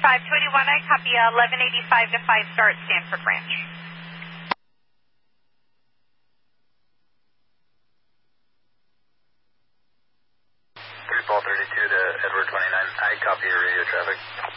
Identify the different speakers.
Speaker 1: 5281, I copy 1185 to 5 star at Stanford Branch.
Speaker 2: Paul 32 to Edward 29, I copy your radio traffic.